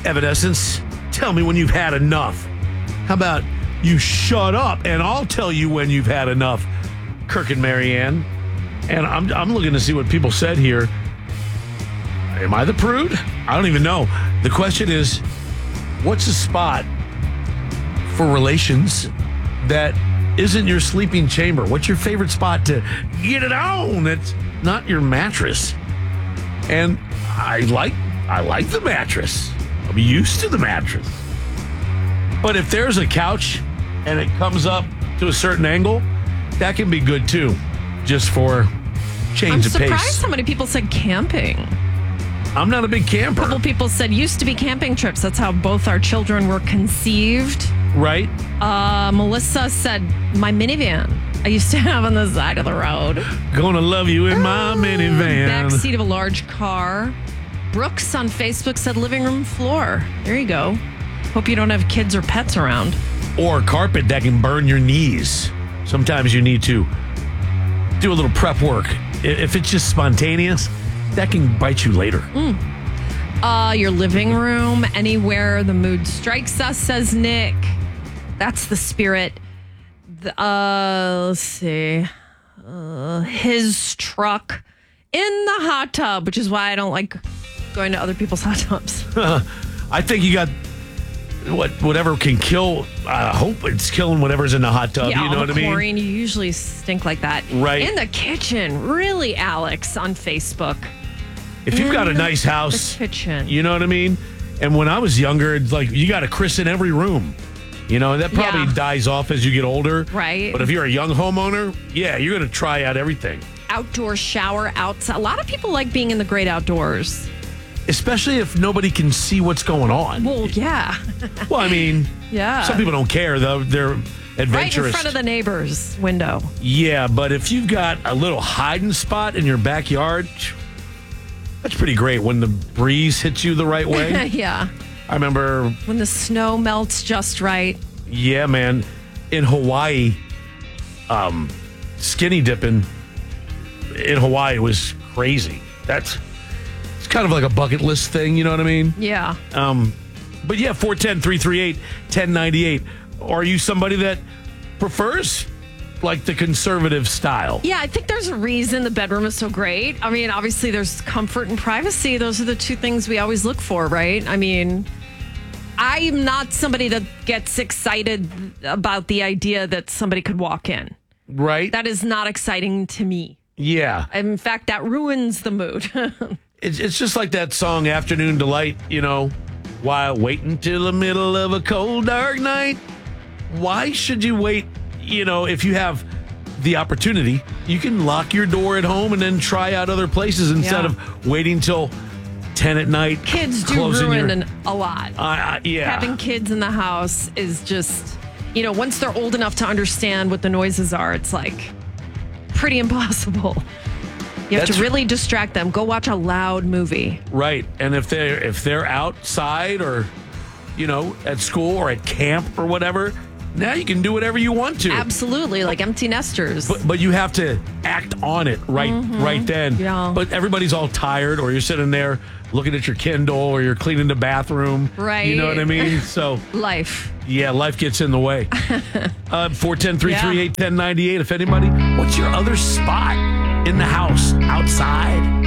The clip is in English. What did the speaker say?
Evanescence, tell me when you've had enough. How about you shut up and I'll tell you when you've had enough, Kirk and Marianne. And I'm looking to see what people said here. Am I the prude? I don't even know. The question is, what's a spot for relations that isn't your sleeping chamber? What's your favorite spot to get it on that's not your mattress? And I like the mattress. I'm used to the mattress. But if there's a couch and it comes up to a certain angle, that can be good too, just for change of pace. I'm surprised how many people said camping. I'm not a big camper. A couple people said used to be camping trips. That's how both our children were conceived. Right. Melissa said, my minivan I used to have on the side of the road. Gonna love you in my minivan. Backseat of a large car. Brooks on Facebook said living room floor. There you go. Hope you don't have kids or pets around. Or carpet that can burn your knees. Sometimes you need to do a little prep work. If it's just spontaneous, that can bite you later. Your living room, anywhere the mood strikes us, says Nick. That's the spirit. Let's see. His truck in the hot tub, which is why I don't like going to other people's hot tubs. I think you got whatever can kill. I hope it's killing whatever's in the hot tub. Yeah, you know what I mean? Chlorine, you usually stink like that. Right. In the kitchen. Really, Alex, on Facebook. If you've got a nice house, the kitchen. You know what I mean? And when I was younger, it's like you got a Chris in every room. You know, that probably dies off as you get older. Right. But if you're a young homeowner, yeah, you're going to try out everything. Outdoor shower outside. A lot of people like being in the great outdoors. Especially if nobody can see what's going on. Well, yeah. Well, I mean, some people don't care, though. They're adventurous. Right in front of the neighbor's window. Yeah, but if you've got a little hiding spot in your backyard, that's pretty great when the breeze hits you the right way. Yeah. I remember when the snow melts just right. Yeah, man. In Hawaii, skinny dipping in Hawaii was crazy. It's kind of like a bucket list thing, you know what I mean? Yeah. But yeah, 410-338-1098. Are you somebody that prefers like the conservative style? Yeah, I think there's a reason the bedroom is so great. I mean, obviously there's comfort and privacy. Those are the two things we always look for, right? I mean, I'm not somebody that gets excited about the idea that somebody could walk in. Right. That is not exciting to me. Yeah. In fact, that ruins the mood. It's just like that song, Afternoon Delight, you know, while waiting till the middle of a cold, dark night. Why should you wait? You know, if you have the opportunity, you can lock your door at home and then try out other places instead of waiting till 10 at night. Kids do ruin a lot. Yeah. Having kids in the house is just, you know, once they're old enough to understand what the noises are, it's like pretty impossible. You have to really distract them. Go watch a loud movie. Right. And if they're outside or, you know, at school or at camp or whatever, now you can do whatever you want to. Absolutely, like empty nesters. But you have to act on it right then. Yeah. But everybody's all tired, or you're sitting there looking at your Kindle, or you're cleaning the bathroom. Right. You know what I mean? So life. Yeah, life gets in the way. 410-338-1098. If anybody, what's your other spot in the house? Outside?